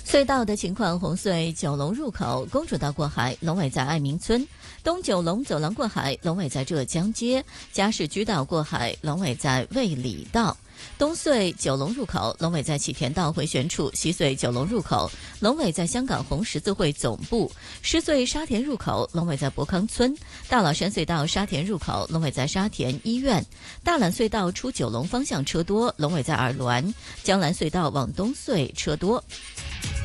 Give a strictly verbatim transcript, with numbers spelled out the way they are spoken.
隧道的情况，红隧九龙入口公主道过海，龙尾在爱民村；东九龙走廊过海，龙尾在浙江街；嘉士居道过海，龙尾在卫理道；东隧九龙入口，龙尾在启田道回旋处；西隧九龙入口，龙尾在香港红十字会总部；狮隧沙田入口，龙尾在博康村；大老山隧道沙田入口，龙尾在沙田医院；大榄隧道出九龙方向车多，龙尾在耳峦；江南隧道往东隧车多。